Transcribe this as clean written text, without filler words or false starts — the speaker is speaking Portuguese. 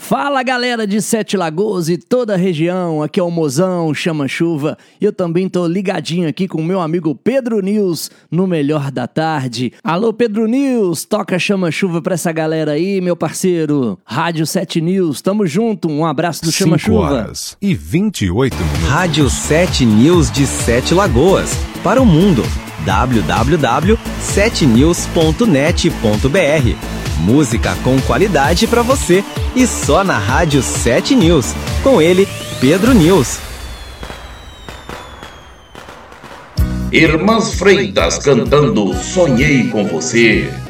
Fala galera de Sete Lagoas e toda a região, aqui é o Mozão, Chama Chuva, e eu também tô ligadinho aqui com o meu amigo Pedro News no Melhor da Tarde. Alô Pedro News, toca Chama Chuva pra essa galera aí, meu parceiro. Rádio 7 News, tamo junto, um abraço do Chama Chuva. 5h28. Rádio 7 News de Sete Lagoas, para o mundo, www.7news.net.br. Música com qualidade pra você e só na Rádio 7 News. Com ele, Pedro News. Irmãs Freitas cantando Sonhei com Você.